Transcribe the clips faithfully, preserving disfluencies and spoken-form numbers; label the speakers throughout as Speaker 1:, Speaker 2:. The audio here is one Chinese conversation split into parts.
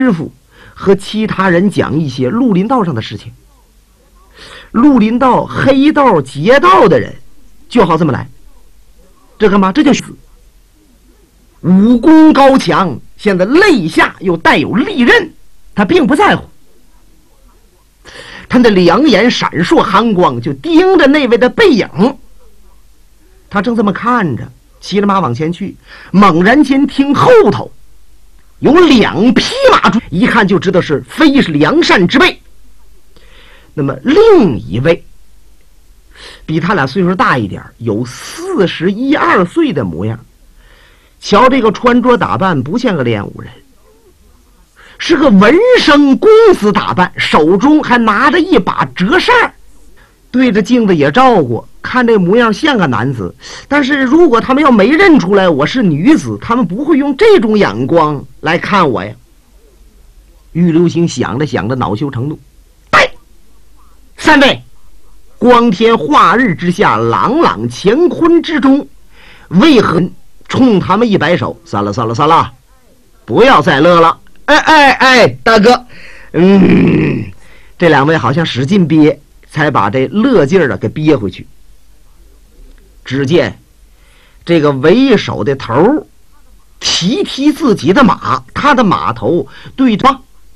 Speaker 1: 师傅和其他人讲一些绿林道上的事情。绿林道、黑道、劫道的人就好这么来，这干嘛？这就是武功高强，现在肋下又带有利刃，他并不在乎。他的两眼闪烁寒光，就盯着那位的背影。他正这么看着，骑着马往前去，猛然间听后头有两匹马追，一看就知道是非是良善之辈。那么另一位比他俩岁数大一点，有四十一二岁的模样，瞧这个穿着打扮不像个练武人，是个文生公子打扮，手中还拿着一把折扇，对着镜子也照过，看这模样像个男子。但是如果他们要没认出来我是女子，他们不会用这种眼光来看我呀。玉流星想着想着，恼羞成怒，哎，三位，光天化日之下，朗朗乾坤之中，为何冲他们一摆手？算了算了算了，不要再乐了。哎哎哎，大哥，嗯，这两位好像使劲憋，才把这乐劲儿的给憋回去。只见这个为首的头提提自己的马，他的马头对着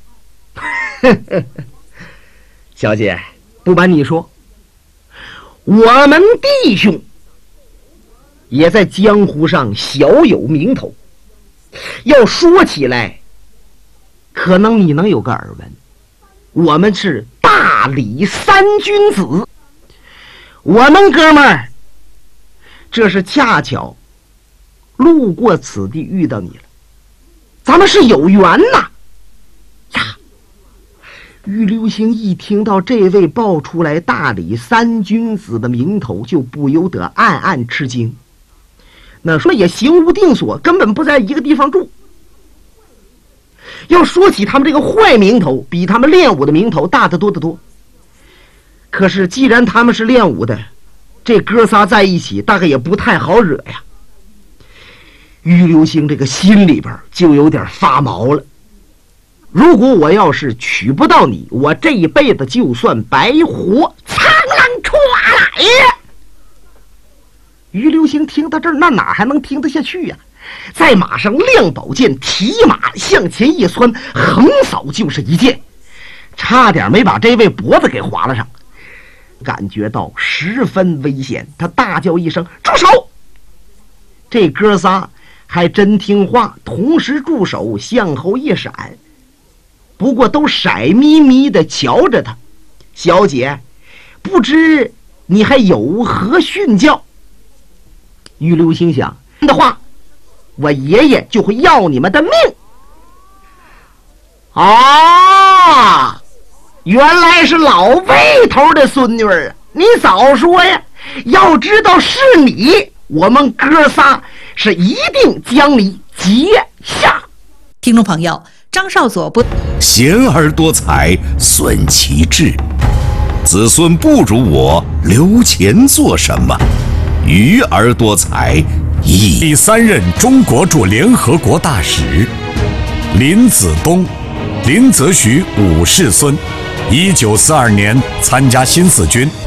Speaker 1: 小姐，不瞒你说，我们弟兄也在江湖上小有名头，要说起来可能你能有个耳闻，我们是大理三君子。我们哥们儿这是恰巧路过此地遇到你了，咱们是有缘呐呀！玉流星一听到这位报出来大理三君子的名头，就不由得暗暗吃惊。那说也行无定所，根本不在一个地方住。要说起他们这个坏名头，比他们练武的名头大得多得多。可是既然他们是练武的，这哥仨在一起大概也不太好惹呀。玉流星这个心里边就有点发毛了。如果我要是娶不到你，我这一辈子就算白活。苍狼出来呀！玉流星听到这儿，那哪还能听得下去呀？在马上亮宝剑，提马向前一窜，横扫就是一剑，差点没把这位脖子给划了上。感觉到十分危险，他大叫一声：“住手！”这哥仨还真听话，同时住手，向后一闪。不过都色眯眯的瞧着他。小姐，不知你还有何训教？玉流星想的话，我爷爷就会要你们的命。啊，原来是老魏头的孙女儿啊！你早说呀！要知道是你，我们哥仨是一定将你截下。
Speaker 2: 听众朋友，张少佐不
Speaker 3: 贤而多财，损其志。子孙不如我，留钱做什么？愚而多财，益。
Speaker 4: 第三任中国驻联合国大使林子东，林则徐五世孙，一九四二年参加新四军。